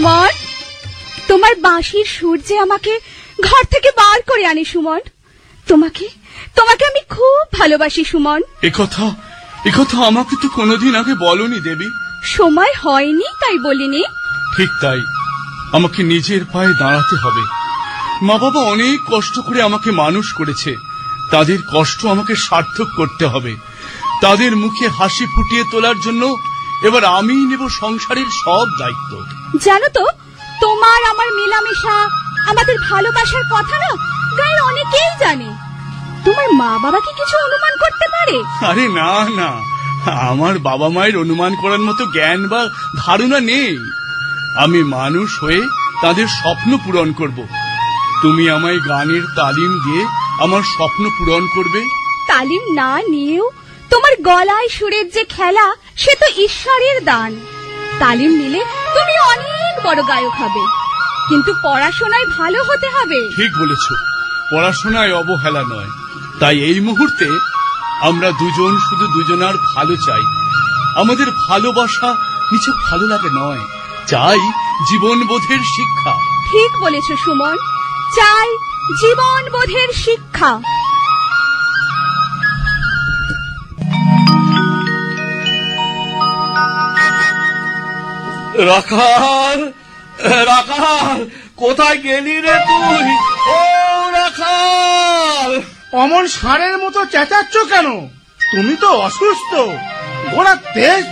সুমন, তোমার বাঁশির সুর যে আমাকে ঘর থেকে বার করে আনে সুমন। তোমাকে তোমাকে আমি খুব ভালোবাসি সুমন। একথা আমাকে তো কোনোদিন আগে বলনি দেবী। সময় হয়নি তাই বলিনি। ঠিক তাই, আমাকে নিজের পায়ে দাঁড়াতে হবে। মা বাবা অনেক কষ্ট করে আমাকে মানুষ করেছে, তাদের কষ্ট আমাকে সার্থক করতে হবে। তাদের মুখে হাসি ফুটিয়ে তোলার জন্য এবার আমিই নেব সংসারের সব দায়িত্ব। জানো তো, তোমার আমার মেলামেশা, আমাদের ভালোবাসার কথা না গায়ের অনেকেই জানে। তোমার মা বাবা কি কিছু অনুমান করতে পারে? আরে না না, আমার বাবা মায়ের অনুমান করার মতো জ্ঞান বা ধারণা নেই। আমি মানুষ হয়ে তাদের স্বপ্ন পূরণ করব। তুমি আমায় গানের তালিম দিয়ে আমার স্বপ্ন পূরণ করবে। তালিম না নিয়েও তোমার গলায় সুরের যে খেলা, সে তো ঈশ্বরের দান। তালিম নিলে তুমি অনেক বড় গায়ক হবে, কিন্তু পড়াশোনায় ভালো হতে হবে। ঠিক বলেছ, পড়াশোনায় অবহেলা নয়। তাই এই মুহূর্তে আমরা দুজন শুধু দুজনার ভালো চাই। আমাদের ভালোবাসা নিছক ভালো লাগে নয়, চাই জীবনবোধের শিক্ষা। ঠিক বলেছ সুমন, চাই জীবনবোধের শিক্ষা। রাখাল, রাখাল, কোথায় গেলি রে তুই? ও রাখাল! অমন ষাঁড়ের মতো চেঁচাচ্ছ কেন? তুমি তো অসুস্থ, ঘোড়ার তেজ